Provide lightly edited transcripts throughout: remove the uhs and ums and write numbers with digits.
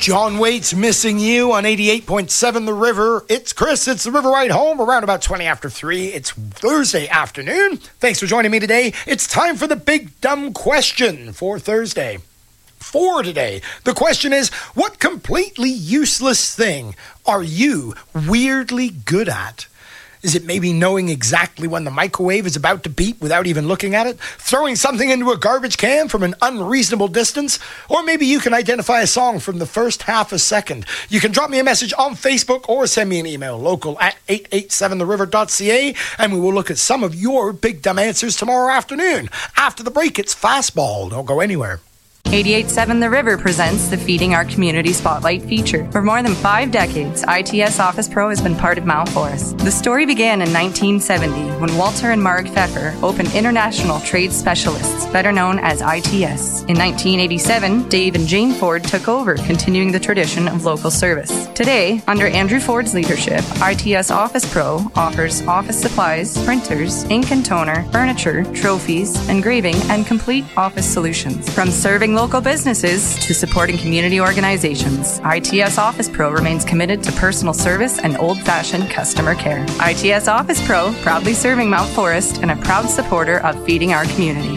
John Waite's Missing You on 88.7 The River. It's Chris. It's The River Ride Home around about 20 after 3. It's Thursday afternoon. Thanks for joining me today. It's time for the big dumb question for Thursday. For today, the question is, what completely useless thing are you weirdly good at? Is it maybe knowing exactly when the microwave is about to beep without even looking at it? Throwing something into a garbage can from an unreasonable distance? Or maybe you can identify a song from the first half a second. You can drop me a message on Facebook or send me an email, local@887theriver.ca, and we will look at some of your big dumb answers tomorrow afternoon. After the break, it's Fastball. Don't go anywhere. 88.7 The River presents the Feeding Our Community Spotlight feature. For more than 5 decades, ITS Office Pro has been part of Mount Forest. The story began in 1970 when Walter and Marg Pfeffer opened International Trade Specialists, better known as ITS. In 1987, Dave and Jane Ford took over, continuing the tradition of local service. Today, under Andrew Ford's leadership, ITS Office Pro offers office supplies, printers, ink and toner, furniture, trophies, engraving, and complete office solutions. From serving local businesses to supporting community organizations, ITS Office Pro remains committed to personal service and old-fashioned customer care. ITS Office Pro, proudly serving Mount Forest and a proud supporter of feeding our community.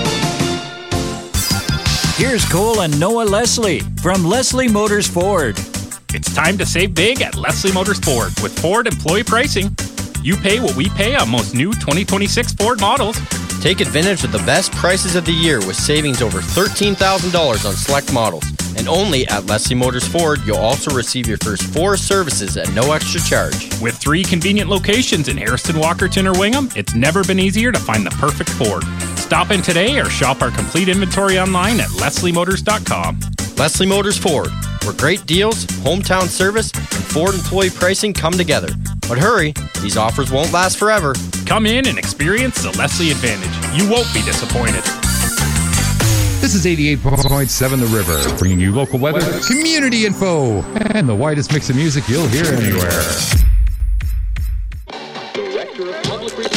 Here's Cole and Noah Leslie from Leslie Motors Ford. It's time to save big at Leslie Motors Ford with Ford employee pricing. You pay what we pay on most new 2026 Ford models. Take advantage of the best prices of the year with savings over $13,000 on select models. And only at Leslie Motors Ford, you'll also receive your first 4 services at no extra charge. With 3 convenient locations in Harrison, Walkerton, or Wingham, it's never been easier to find the perfect Ford. Stop in today or shop our complete inventory online at lesliemotors.com. Leslie Motors Ford, where great deals, hometown service, and Ford employee pricing come together. But hurry, these offers won't last forever. Come in and experience the Leslie Advantage. You won't be disappointed. This is 88.7 The River, bringing you local weather, community info, and the widest mix of music you'll hear anywhere.